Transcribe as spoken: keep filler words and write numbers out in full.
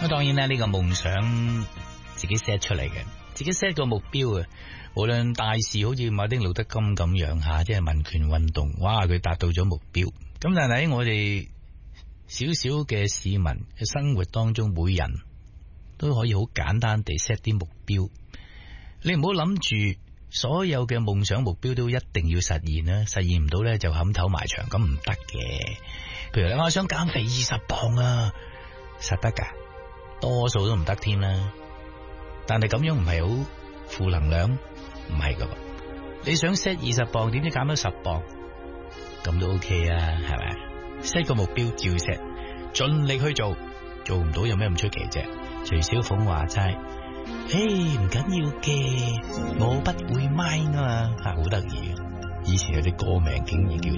當然啦，呢個夢想自己 set 出嚟嘅，自己 set 個目標啊。無論大事好似馬丁路德金咁樣吓，即係民權運動，哇，佢達到咗目標。咁但係喺我哋少少嘅市民嘅生活當中，每人都可以好簡單地 set 啲目標。你唔好諗住所有嘅夢想目標都一定要實現啦，實現唔到咧就冚頭埋牆，咁唔得嘅。譬如你話我想減肥二十磅啊，實得噶？多數都唔得添啦。但係咁樣唔係好負能量，唔係噶。你想 set 二十磅，點知減到十磅，咁都 OK 啊，係咪？set 個目標照 set，盡力去做，做唔到有咩唔出奇啫？徐小鳳話齋，嘿，唔緊要嘅，我不會 mind 啊嘛，吓，好得意。以前有隻歌名竟然叫